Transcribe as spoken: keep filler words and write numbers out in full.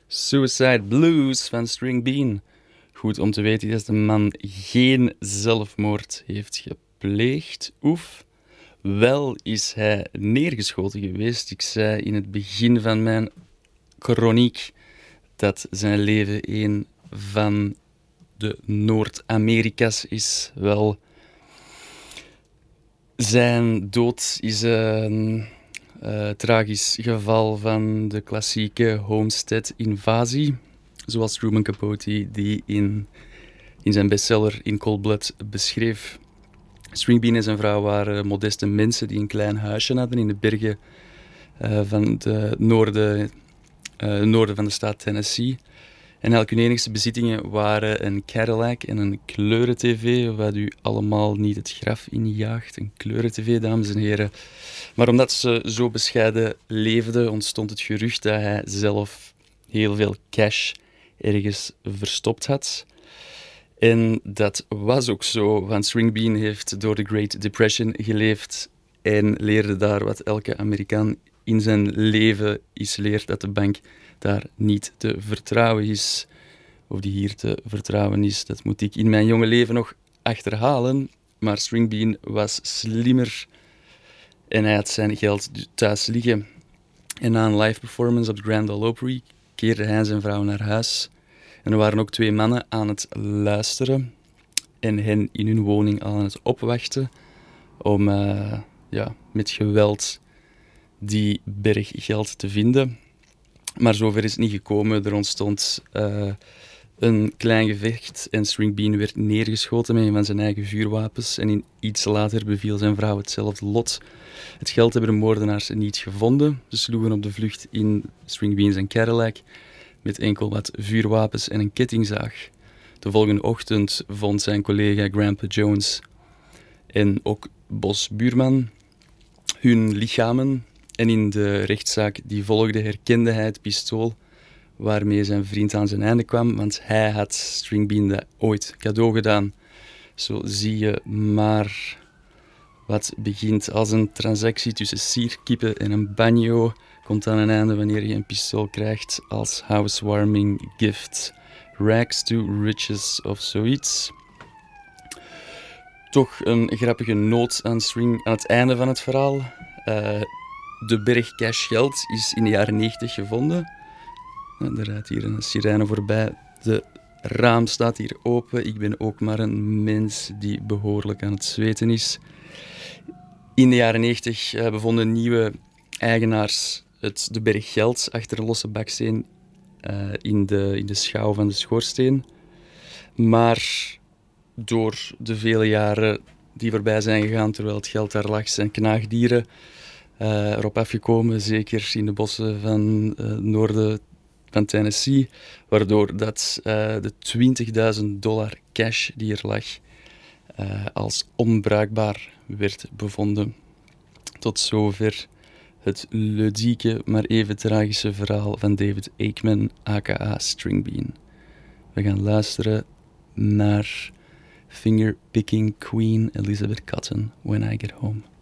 Suicide Blues van String Bean. Goed om te weten dat de man geen zelfmoord heeft gepleegd. Oef. Wel is hij neergeschoten geweest. Ik zei in het begin van mijn chroniek dat zijn leven een van de Noord-Amerika's is. Wel, zijn dood is een uh, tragisch geval van de klassieke Homestead-invasie, zoals Truman Capote die in, in zijn bestseller In Cold Blood beschreef. String Bean en zijn vrouw waren modeste mensen die een klein huisje hadden in de bergen uh, van de noorden, uh, noorden van de staat Tennessee. En elke hun enigste bezittingen waren een Cadillac en een kleuren-tv, wat u allemaal niet het graf injaagt. Een kleuren-tv, dames en heren. Maar omdat ze zo bescheiden leefden, ontstond het gerucht dat hij zelf heel veel cash ergens verstopt had. En dat was ook zo, want String Bean heeft door de Great Depression geleefd en leerde daar wat elke Amerikaan in zijn leven is leert, dat de bank daar niet te vertrouwen is. Of die hier te vertrouwen is, dat moet ik in mijn jonge leven nog achterhalen. Maar String Bean was slimmer en hij had zijn geld thuis liggen. En na een live performance op de Grand Ole Opry keerde hij en zijn vrouw naar huis. En er waren ook twee mannen aan het luisteren en hen in hun woning aan het opwachten om uh, ja, met geweld die berg geld te vinden. Maar zover is het niet gekomen. Er ontstond uh, een klein gevecht en String Bean werd neergeschoten met een van zijn eigen vuurwapens. En in iets later beviel zijn vrouw hetzelfde lot. Het geld hebben de moordenaars niet gevonden. Ze sloegen op de vlucht in String Bean zijn Cadillac met enkel wat vuurwapens en een kettingzaag. De volgende ochtend vond zijn collega Grandpa Jones en ook Bos Buurman hun lichamen. En in de rechtszaak die volgde herkende hij het pistool waarmee zijn vriend aan zijn einde kwam, want hij had String Bean dat ooit cadeau gedaan. Zo zie je maar wat begint als een transactie tussen sierkippen en een banjo, komt aan een einde wanneer je een pistool krijgt als housewarming gift. Rags to riches of zoiets. Toch een grappige noot aan, String, aan het einde van het verhaal. Uh, de berg cash geld is in de jaren negentig gevonden. Er rijdt hier een sirene voorbij. De raam staat hier open. Ik ben ook maar een mens die behoorlijk aan het zweten is. In de jaren negentig uh, bevonden nieuwe eigenaars het, de berg geld achter een losse baksteen uh, in, de, in de schouw van de schoorsteen. Maar door de vele jaren die voorbij zijn gegaan terwijl het geld daar lag, zijn knaagdieren uh, erop afgekomen, zeker in de bossen van het uh, noorden van Tennessee, waardoor dat, uh, de twintigduizend dollar cash die er lag uh, als onbruikbaar werd bevonden. Tot zover het ludieke, maar even tragische verhaal van David Aikman, aka String Bean. We gaan luisteren naar Fingerpicking Queen Elizabeth Cotton, When I Get Home.